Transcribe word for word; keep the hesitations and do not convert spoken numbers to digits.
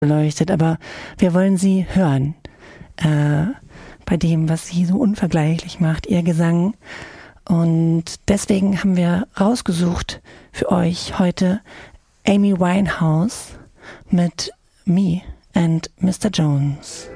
beleuchtet, aber wir wollen sie hören. Äh, bei dem, was sie so unvergleichlich macht, ihr Gesang. Und deswegen haben wir rausgesucht für euch heute Amy Winehouse mit Me and Mister Jones.